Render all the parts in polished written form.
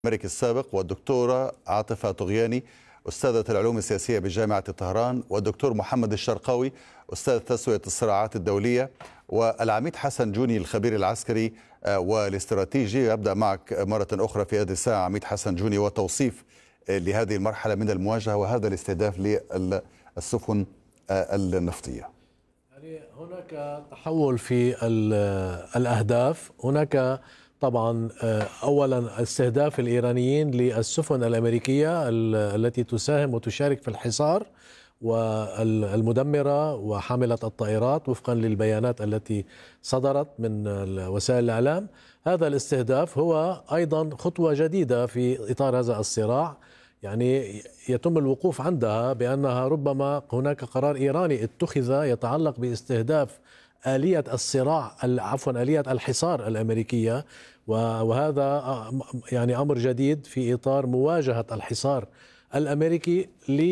الأمريكي السابق، والدكتورة عاطفة طغياني أستاذة العلوم السياسية بجامعة طهران، والدكتور محمد الشرقاوي أستاذ تسوية الصراعات الدولية، والعميد حسن جوني الخبير العسكري والاستراتيجي. أبدأ معك مرة أخرى في هذه الساعة عميد حسن جوني، وتوصيف لهذه المرحلة من المواجهة وهذا الاستهداف للسفن النفطية. يعني هناك تحول في الأهداف. هناك طبعا أولا استهداف الإيرانيين للسفن الأمريكية التي تساهم وتشارك في الحصار والمدمرة وحاملة الطائرات وفقا للبيانات التي صدرت من وسائل الإعلام. هذا الاستهداف هو أيضا خطوة جديدة في إطار هذا الصراع، يعني يتم الوقوف عندها بأنها ربما هناك قرار إيراني اتخذ يتعلق باستهداف آلية الصراع آلية الحصار الأمريكية، وهذا يعني أمر جديد في إطار مواجهة الحصار الأمريكي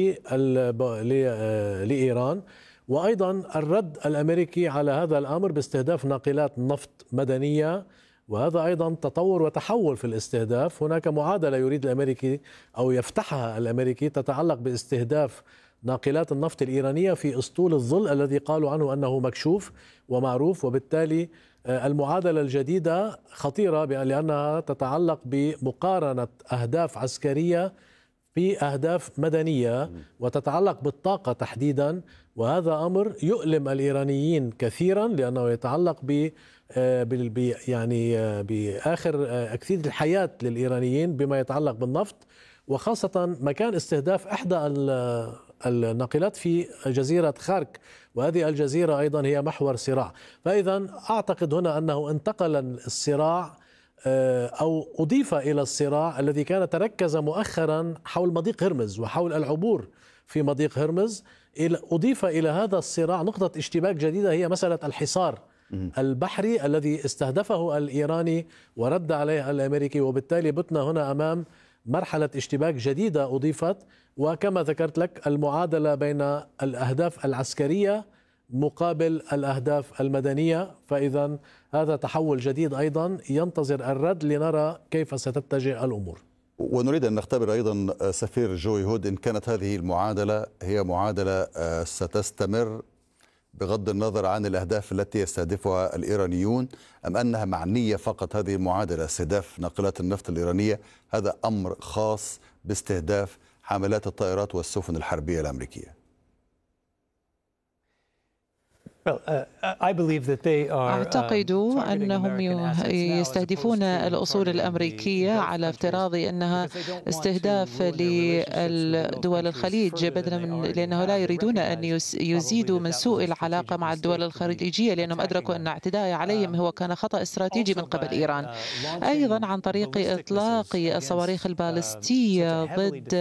لإيران، وأيضا الرد الأمريكي على هذا الأمر باستهداف ناقلات نفط مدنية، وهذا أيضا تطور وتحول في الاستهداف. هناك معادلة يريد الأمريكي أو يفتحها الأمريكي تتعلق باستهداف ناقلات النفط الإيرانية في أسطول الظل الذي قالوا عنه أنه مكشوف ومعروف، وبالتالي المعادلة الجديدة خطيرة لأنها تتعلق بمقارنة أهداف عسكرية بأهداف مدنية وتتعلق بالطاقة تحديدا، وهذا أمر يؤلم الإيرانيين كثيرا لأنه يتعلق يعني بآخر أكسيد الحياة للإيرانيين بما يتعلق بالنفط، وخاصة مكان استهداف إحدى الناقلات في جزيرة خارك، وهذه الجزيرة أيضا هي محور صراع. فإذا أعتقد هنا أنه انتقل الصراع أو أضيف إلى الصراع الذي كان تركز مؤخرا حول مضيق هرمز وحول العبور في مضيق هرمز، أضيف إلى هذا الصراع نقطة اشتباك جديدة هي مسألة الحصار البحري الذي استهدفه الإيراني ورد عليه الأمريكي، وبالتالي بتنا هنا أمام مرحلة اشتباك جديدة أضيفت، وكما ذكرت لك المعادلة بين الأهداف العسكرية مقابل الأهداف المدنية. فإذا هذا تحول جديد أيضا ينتظر الرد لنرى كيف ستتجه الأمور. ونريد أن نختبر أيضا سفير جوي هود إن كانت هذه المعادلة هي معادلة ستستمر بغض النظر عن الأهداف التي يستهدفها الإيرانيون، أم أنها معنية فقط هذه المعادلة استهداف ناقلات النفط الإيرانية، هذا أمر خاص باستهداف حاملات الطائرات والسفن الحربية الأمريكية. أعتقد أنهم يستهدفون الأصول الأمريكية على افتراض أنها استهداف لدول الخليج بدلا من، لأنه لا يريدون أن يزيدوا من سوء العلاقة مع الدول الخليجية، لأنهم أدركوا أن اعتداء عليهم هو كان خطأ استراتيجي من قبل إيران. أيضا عن طريق إطلاق الصواريخ البالستية ضد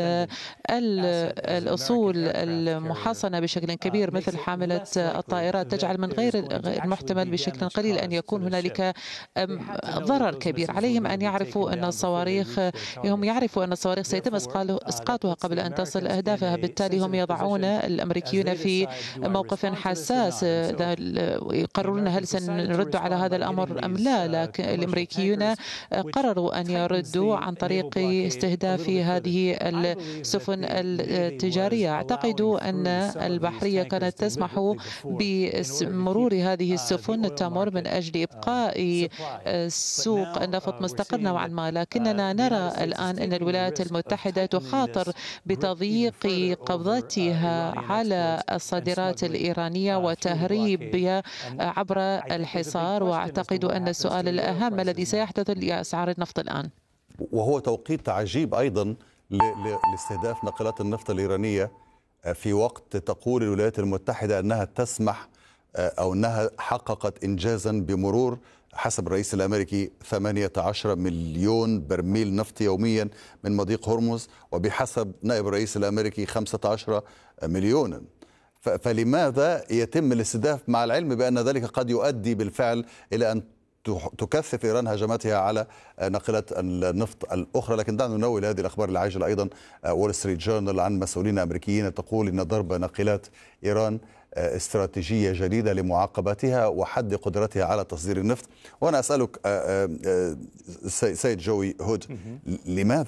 الأصول المحصنة بشكل كبير مثل حاملة الطائرات تجعل من غير المحتمل بشكل قليل أن يكون هنالك ضرر كبير. عليهم أن يعرفوا أن الصواريخ، هم يعرفوا أن الصواريخ سيتم إسقاطها قبل أن تصل أهدافها، بالتالي هم يضعون الأمريكيون في موقف حساس، يقررون هل سنرد على هذا الأمر أم لا. لكن الأمريكيون قرروا أن يردوا عن طريق استهداف هذه السفن التجارية. أعتقد أن البحرية كانت تسمح بمرور هذه السفن تمر من أجل إبقاء سوق النفط مستقر نوعا ما، لكننا نرى الآن أن الولايات المتحدة تخاطر بتضييق قبضتها على الصادرات الإيرانية وتهريب عبر الحصار. وأعتقد أن السؤال الأهم الذي سيحدث لأسعار النفط الآن، وهو توقيت عجيب أيضا لاستهداف ناقلات النفط الإيرانية في وقت تقول الولايات المتحدة أنها تسمح أو أنها حققت إنجازا بمرور حسب الرئيس الأمريكي 18 مليون برميل نفط يوميا من مضيق هرمز، وبحسب نائب الرئيس الأمريكي 15 مليونا. فلماذا يتم الاستهداف مع العلم بأن ذلك قد يؤدي بالفعل إلى أن تكثف إيران هجماتها على ناقلات النفط الأخرى؟ لكن دعنا ننوه لهذه الأخبار العاجلة أيضا. وول ستريت جورنال عن مسؤولين أمريكيين تقول إن ضرب ناقلات إيران استراتيجية جديدة لمعاقبتها وحد قدرتها على تصدير النفط. وأنا أسألك سيد جوي هود، لماذا